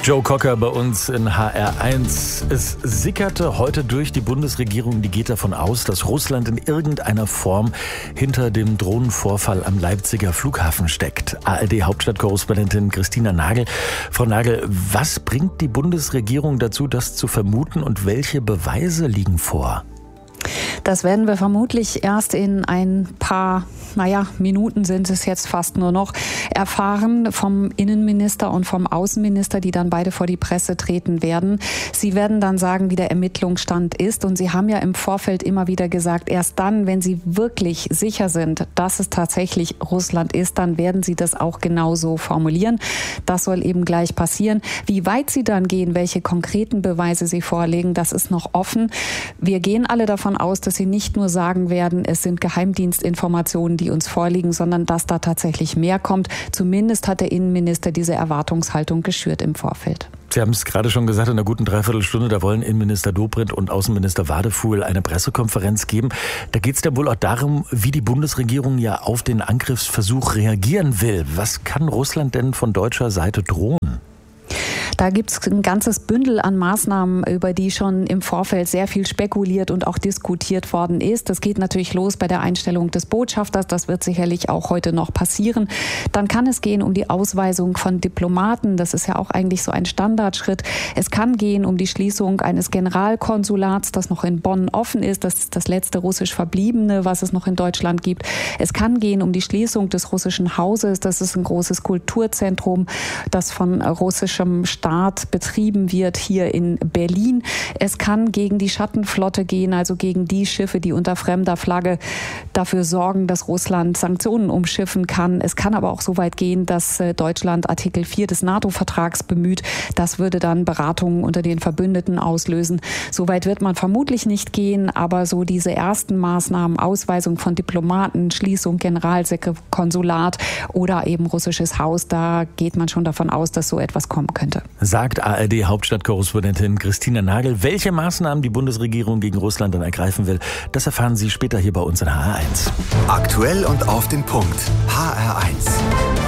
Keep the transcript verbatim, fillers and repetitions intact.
Joe Cocker bei uns in H R eins. Es sickerte heute durch die Bundesregierung, die geht davon aus, dass Russland in irgendeiner Form hinter dem Drohnenvorfall am Leipziger Flughafen steckt. A R D-Hauptstadtkorrespondentin Christina Nagel. Frau Nagel, was bringt die Bundesregierung dazu, das zu vermuten, und welche Beweise liegen vor? Das werden wir vermutlich erst in ein paar, naja, Minuten sind es jetzt fast nur noch, erfahren vom Innenminister und vom Außenminister, die dann beide vor die Presse treten werden. Sie werden dann sagen, wie der Ermittlungsstand ist. Und Sie haben ja im Vorfeld immer wieder gesagt, erst dann, wenn Sie wirklich sicher sind, dass es tatsächlich Russland ist, dann werden Sie das auch genauso formulieren. Das soll eben gleich passieren. Wie weit Sie dann gehen, welche konkreten Beweise Sie vorlegen, das ist noch offen. Wir gehen alle davon aus, dass Sie nicht nur sagen werden, es sind Geheimdienstinformationen, die uns vorliegen, sondern dass da tatsächlich mehr kommt. Zumindest hat der Innenminister diese Erwartungshaltung geschürt im Vorfeld. Sie haben es gerade schon gesagt, in einer guten Dreiviertelstunde, da wollen Innenminister Dobrindt und Außenminister Wadefuhl eine Pressekonferenz geben. Da geht es ja wohl auch darum, wie die Bundesregierung ja auf den Angriffsversuch reagieren will. Was kann Russland denn von deutscher Seite drohen? Da gibt es ein ganzes Bündel an Maßnahmen, über die schon im Vorfeld sehr viel spekuliert und auch diskutiert worden ist. Das geht natürlich los bei der Einstellung des Botschafters. Das wird sicherlich auch heute noch passieren. Dann kann es gehen um die Ausweisung von Diplomaten. Das ist ja auch eigentlich so ein Standardschritt. Es kann gehen um die Schließung eines Generalkonsulats, das noch in Bonn offen ist. Das ist das letzte russisch Verbliebene, was es noch in Deutschland gibt. Es kann gehen um die Schließung des russischen Hauses. Das ist ein großes Kulturzentrum, das von russischem Staat betrieben wird hier in Berlin. Es kann gegen die Schattenflotte gehen, also gegen die Schiffe, die unter fremder Flagge dafür sorgen, dass Russland Sanktionen umschiffen kann. Es kann aber auch so weit gehen, dass Deutschland Artikel vier des NATO-Vertrags bemüht. Das würde dann Beratungen unter den Verbündeten auslösen. So weit wird man vermutlich nicht gehen, aber so diese ersten Maßnahmen, Ausweisung von Diplomaten, Schließung Generalkonsulat oder eben russisches Haus, da geht man schon davon aus, dass so etwas kommen könnte. Sagt A R D-Hauptstadtkorrespondentin Christina Nagel. Welche Maßnahmen die Bundesregierung gegen Russland dann ergreifen will, das erfahren Sie später hier bei uns in H R eins. Aktuell und auf den Punkt. H R eins.